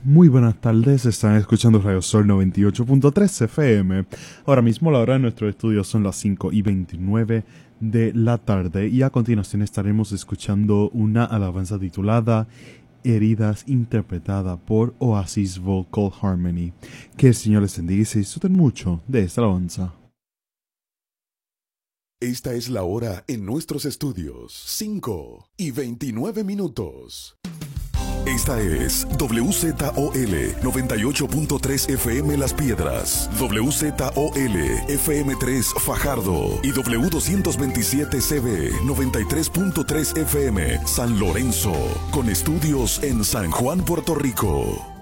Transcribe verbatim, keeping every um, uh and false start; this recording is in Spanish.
Muy buenas tardes, están escuchando Radio Sol noventa y ocho punto tres F M. Ahora mismo la hora de nuestro estudio son las cinco y veintinueve de la tarde y a continuación estaremos escuchando una alabanza titulada Heridas, interpretada por Oasis Vocal Harmony. Que el Señor les bendiga y se disfruten mucho de esta alabanza. Esta es la hora en nuestros estudios, cinco y veintinueve minutos. Esta es W Z O L noventa y ocho punto tres F M Las Piedras, W Z O L F M tres Fajardo y W doscientos veintisiete C B noventa y tres punto tres F M San Lorenzo, con estudios en San Juan, Puerto Rico.